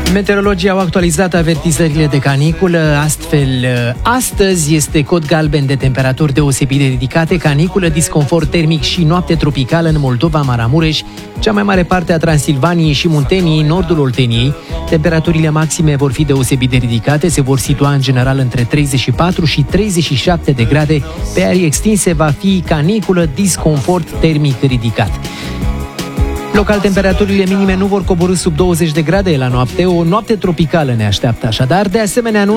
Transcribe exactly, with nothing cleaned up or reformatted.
Meteorologii au actualizat avertizările de caniculă, astfel astăzi este cod galben de temperaturi deosebit de ridicate, caniculă, disconfort termic și noapte tropicală în Moldova, Maramureș, cea mai mare parte a Transilvaniei și Munteniei, nordul Olteniei. Temperaturile maxime vor fi deosebit de ridicate, se vor situa în general între treizeci și patru și treizeci și șapte de grade, pe arii extinse va fi caniculă, disconfort termic ridicat. Local, temperaturile minime nu vor coborî sub douăzeci de grade la noapte, o noapte tropicală ne așteaptă așadar. De asemenea, nu